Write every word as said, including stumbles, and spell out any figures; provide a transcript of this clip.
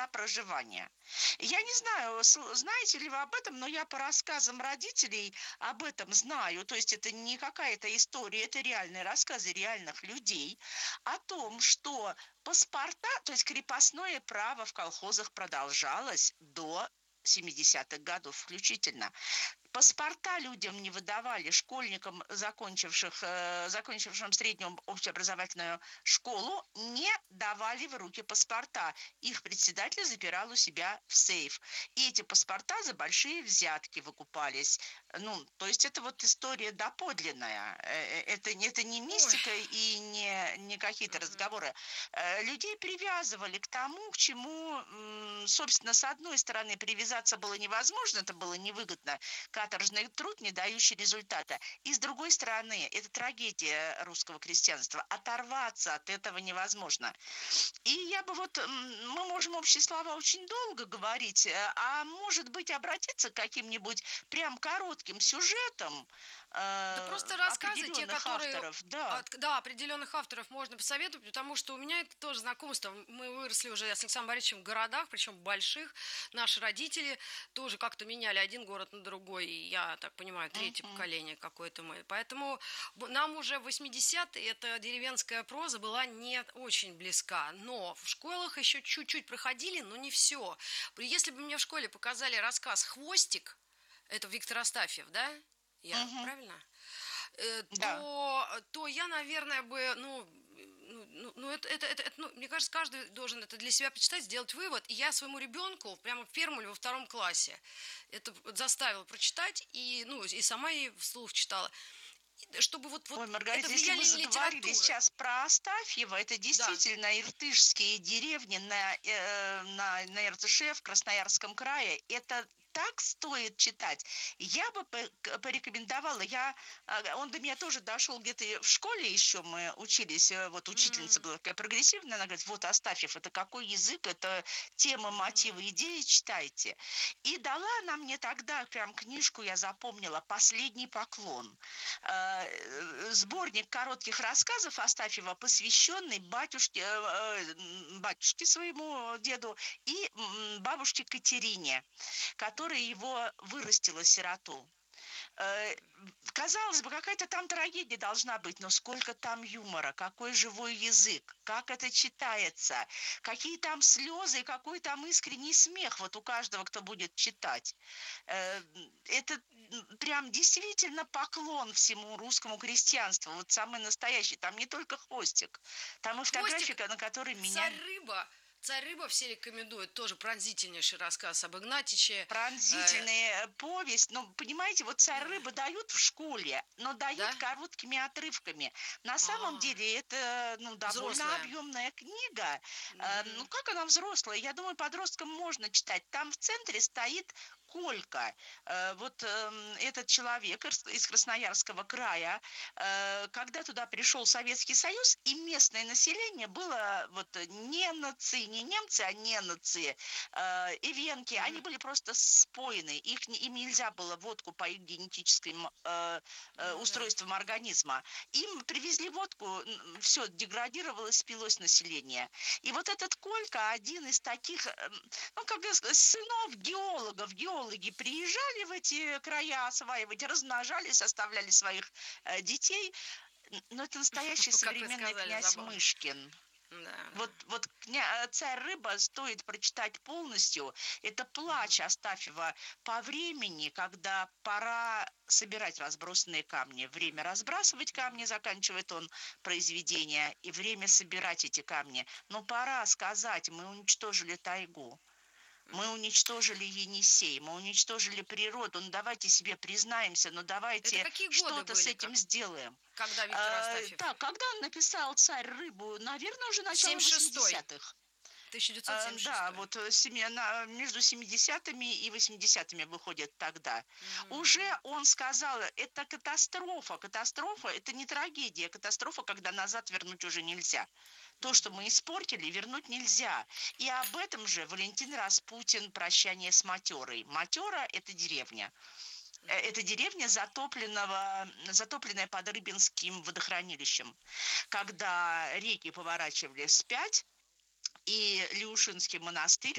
для проживания. Я не знаю, сл- знаете ли вы об этом, но я по рассказам родителей об этом знаю. То есть это не какая-то история, это реальные рассказы реальных людей о том, что паспорта, то есть крепостное право в колхозах продолжалось до семидесятых годов включительно. Паспорта людям не выдавали, школьникам, закончивших, э, закончившим среднюю общеобразовательную школу, не давали в руки паспорта. Их председатель запирал у себя в сейф. И эти паспорта за большие взятки выкупались. Ну, то есть это вот история доподлинная. Э, э, Это, не- это не Ой. мистика и не, не какие-то Мгм. разговоры. Э, Людей привязывали к тому, к чему, м, собственно, с одной стороны, привязаться было невозможно, это было невыгодно, каторжный труд, не дающий результата. И с другой стороны, это трагедия русского крестьянства. Оторваться от этого невозможно. И я бы вот, м, мы можем общие слова очень долго говорить, э, а может быть обратиться к каким-нибудь прям коротким сюжетам Да э, просто рассказы, те, определенных которые авторов, да. от, да, определенных авторов можно посоветовать, потому что у меня это тоже знакомство. Мы выросли уже с Александром Борисовичем в городах, причем больших. Наши родители тоже как-то меняли один город на другой. И я так понимаю, третье Мгм. поколение какое-то мы. Поэтому б- нам уже в восьмидесятые эта деревенская проза была не очень близка. Но в школах еще чуть-чуть проходили, но не все. Если бы мне в школе показали рассказ «Хвостик», это Виктор Астафьев, да? Я Мгм. правильно? Э, Да. то, то я, наверное, бы, ну, ну, ну, ну, это, это, это, это, ну, мне кажется, каждый должен это для себя почитать, сделать вывод. И я своему ребенку прямо в первом или во втором классе это заставила прочитать, и, ну, и сама ей вслух читала, чтобы вот, вот Ой, это Маргарита, если вы влияние заговорили литературы. сейчас про Астафьева, это Да, действительно иртышские деревни на, э, на, на Иртыше в Красноярском крае. Это так стоит читать. Я бы по- к- порекомендовала, я, а, он до меня тоже дошел где-то и в школе еще, мы учились, э, вот учительница м, была такая прогрессивная, она говорит, вот Астафьев, это какой язык, это темы, мотивы, идеи, читайте. И дала она мне тогда прям книжку, я запомнила, «Последний поклон». Э, сборник коротких рассказов Астафьева, посвященный батюшке, э, э, батюшке своему деду и м, бабушке Катерине, которая его вырастила, сироту. Э, Казалось бы, какая-то там трагедия должна быть, но сколько там юмора, какой живой язык, как это читается, какие там слезы и какой там искренний смех вот у каждого, кто будет читать. Э, Это прям действительно поклон всему русскому крестьянству, вот самый настоящий. Там не только хвостик, там и фотография, «Хвостик», на которой меня «Царь рыба». «Царь рыба» все рекомендуют, тоже пронзительнейший рассказ об Игнатиче. Э, пронзительная повесть. Но, понимаете, вот «Царь ой, рыбы» дают в школе, но дают да? короткими отрывками. На самом А, деле это ну, довольно взрослая. объемная книга. Э, Ну, Мгм. как она взрослая? Я думаю, подросткам можно читать. Там в центре стоит Колька. Э, Вот эм, этот человек из из Красноярского края, э, когда туда пришел Советский Союз, и местное население было вот не нации, не немцы, а ненации, э, и венки, они Мгм. были просто споены, их, не- им нельзя было водку по их генетическим э, э, Ну да. устройствам организма. Им привезли водку, все, деградировалось, спилось население. И вот этот Колька, один из таких, эм, ну, как бы с- сынов геологов, геологи приезжали в эти края осваивать, размножались, оставляли своих э, детей. Н- Но это настоящий Как вы современный сказали, князь забавно. Мышкин. Да, Вот, да. вот кня- «Царь рыба» стоит прочитать полностью. Это плач Мгм. Астафьева по времени, когда пора собирать разбросанные камни. Время разбрасывать камни, заканчивает он произведение, и время собирать эти камни. Но пора сказать, мы уничтожили тайгу. Мы уничтожили Енисей, мы уничтожили природу. Ну давайте себе признаемся, ну Это давайте какие годы что-то с были, этим как, сделаем. когда Виктор Э, Астафьев? так, когда он написал «Царь рыбу», наверное, уже начало семьдесят шестой. восьмидесятых. Э, да, тысяча девятьсот семьдесят шестой. вот э, семи- на- между семидесятыми и восьмидесятыми выходит тогда. Мгм. Уже он сказал, это катастрофа. Катастрофа – это не трагедия. Катастрофа, когда назад вернуть уже нельзя. То, что мы Мгм. испортили, вернуть нельзя. И об этом же Валентин Распутин «Прощание с матерой». Матера – это деревня. Э, Мгм. Это деревня, затопленного, затопленная под Рыбинским водохранилищем. Когда реки поворачивали вспять, и Леушинский монастырь